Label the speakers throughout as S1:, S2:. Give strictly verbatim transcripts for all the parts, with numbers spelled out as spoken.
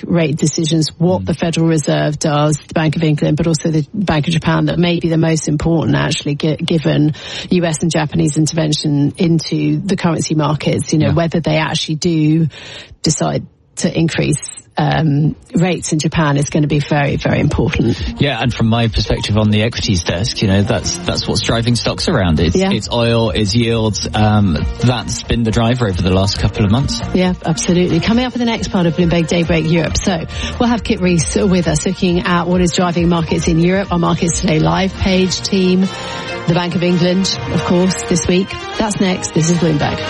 S1: rate decisions, what mm. the Federal Reserve does, the Bank of England, but also the Bank of Japan, that may be the most important, actually, g- given U S and Japanese intervention into the currency markets, you know, yeah. whether they actually do decide to increase Um, rates in Japan is going to be very, very important.
S2: Yeah, and from my perspective on the equities desk, you know, that's that's what's driving stocks around. It's,
S1: yeah.
S2: it's oil, it's yields. Um, that's been the driver over the last couple of months.
S1: Yeah, absolutely. Coming up in the next part of Bloomberg Daybreak Europe. So we'll have Kit Rees with us looking at what is driving markets in Europe. Our Markets Today live page team, the Bank of England, of course, this week. That's next. This is Bloomberg.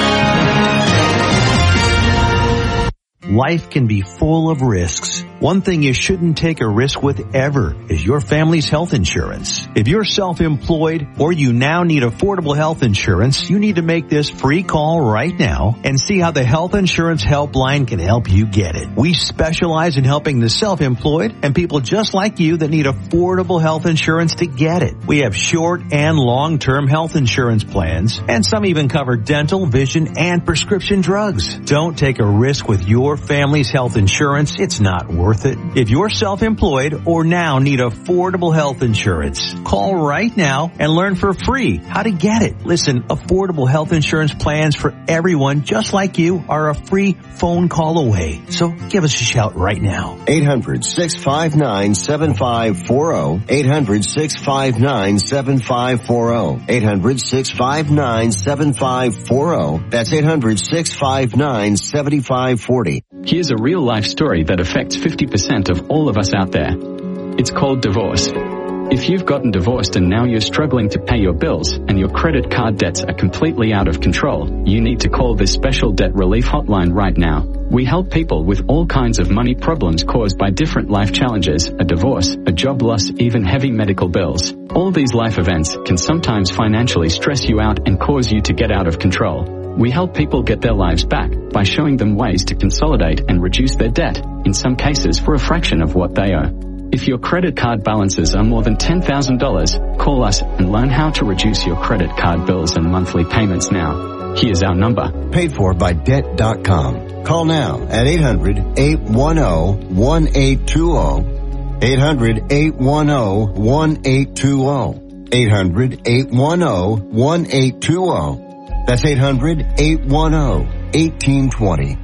S3: Life can be full of risks. One thing you shouldn't take a risk with ever is your family's health insurance. If you're self-employed or you now need affordable health insurance, you need to make this free call right now and see how the Health Insurance Helpline can help you get it. We specialize in helping the self-employed and people just like you that need affordable health insurance to get it. We have short and long-term health insurance plans, and some even cover dental, vision, and prescription drugs. Don't take a risk with your family's health insurance. It's not worth it. If you're self-employed or now need affordable health insurance, call right now and learn for free how to get it. Listen, affordable health insurance plans for everyone just like you are a free phone call away. So give us a shout right now.
S4: eight hundred, six five nine, seven five four zero. eight hundred, six five nine, seven five four zero. eight hundred, six five nine, seven five four zero. That's eight hundred, six five nine, seven five four zero.
S5: Here's a real-life story that affects fifty percent of all of us out there. It's called divorce. If you've gotten divorced and now you're struggling to pay your bills and your credit card debts are completely out of control, you need to call this special debt relief hotline right now. We help people with all kinds of money problems caused by different life challenges, a divorce, a job loss, even heavy medical bills. All these life events can sometimes financially stress you out and cause you to get out of control. We help people get their lives back by showing them ways to consolidate and reduce their debt, in some cases for a fraction of what they owe. If your credit card balances are more than ten thousand dollars, call us and learn how to reduce your credit card bills and monthly payments now. Here's our number.
S4: Paid for by debt dot com. Call now at eight hundred, eight one zero, one eight two zero. eight hundred, eight one zero, one eight two zero. eight hundred, eight one zero, one eight two zero. That's eight hundred, eight one zero, one eight two zero.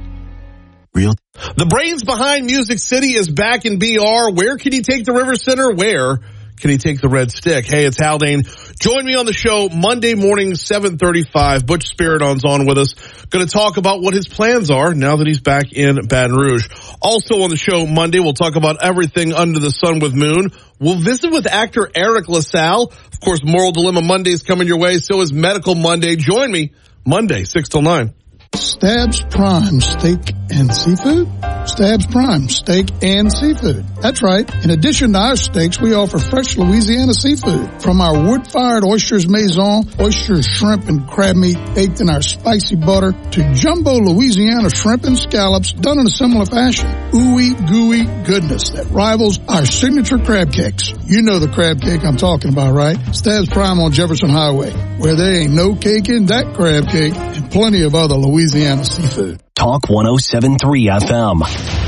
S4: Real.
S6: The brains behind Music City is back in B R. Where can he take the River Center? Where can he take the Red Stick? Hey, it's Haldane. Join me on the show Monday morning, seven thirty-five. Butch Spiridon's on with us. Going to talk about what his plans are now that he's back in Baton Rouge. Also on the show Monday, we'll talk about everything under the sun with Moon. We'll visit with actor Eric LaSalle. Of course, Moral Dilemma Monday is coming your way. So is Medical Monday. Join me Monday, six till nine.
S7: Stabs Prime Steak and Seafood? Stabs Prime Steak and Seafood. That's right. In addition to our steaks, we offer fresh Louisiana seafood. From our wood-fired oysters maison, oysters, shrimp, and crab meat baked in our spicy butter, to jumbo Louisiana shrimp and scallops done in a similar fashion. Ooey gooey goodness that rivals our signature crab cakes. You know the crab cake I'm talking about, right? Stabs Prime on Jefferson Highway, where there ain't no cake in that crab cake, and plenty of other Louisiana seafood.
S8: Talk one oh seven point three F M.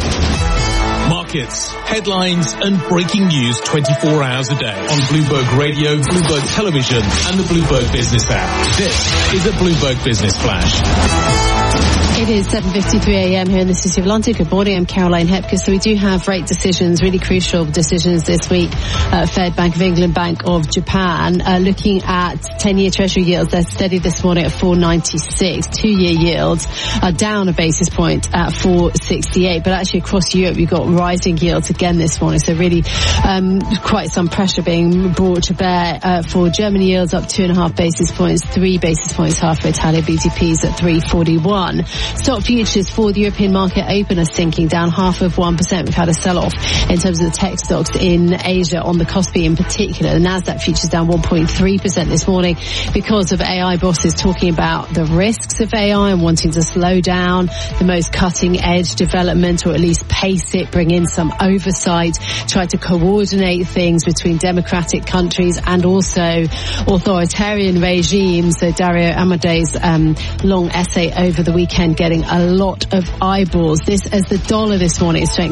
S9: Markets, headlines, and breaking news twenty-four hours a day on Bloomberg Radio, Bloomberg Television, and the Bloomberg Business app. This is a Bloomberg Business Flash.
S1: It is seven fifty-three a.m. here in the City of London. Good morning, I'm Caroline Hepker. So we do have rate decisions, really crucial decisions this week. Uh, Fed, Bank of England, Bank of Japan, uh, looking at ten-year Treasury yields. They're steady this morning at four ninety-six. Two-year yields are down a basis point at four sixty-eight. But actually across Europe, you've got rising yields again this morning. So really um, quite some pressure being brought to bear uh, for German yields up two and a half basis points, three basis points half for Italian B T Ps at three forty-one. Stock futures for the European market open are sinking down half of one percent. We've had a sell-off in terms of the tech stocks in Asia on the Kospi in particular. The Nasdaq futures down one point three percent this morning because of A I bosses talking about the risks of A I and wanting to slow down the most cutting-edge development, or at least pace it, bring in some oversight, try to coordinate things between democratic countries and also authoritarian regimes. So Dario Amode's um, long essay over the weekend getting a lot of eyeballs. This as the dollar this morning is strengthening